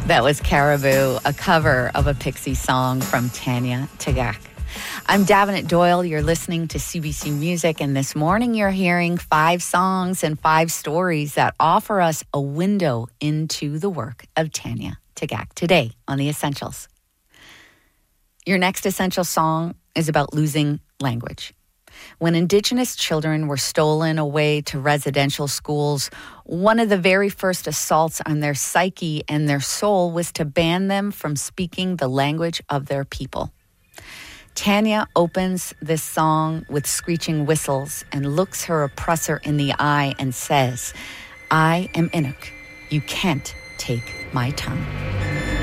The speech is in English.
That was Caribou, a cover of a Pixie song from Tanya Tagaq. I'm Davenant Doyle. You're listening to CBC Music, and this morning you're hearing 5 songs and 5 stories that offer us a window into the work of Tanya Tagaq today on The Essentials. Your next essential song is about losing language. When Indigenous children were stolen away to residential schools, one of the very first assaults on their psyche and their soul was to ban them from speaking the language of their people. Tanya opens this song with screeching whistles and looks her oppressor in the eye and says, "I am Inuk. You can't take my tongue."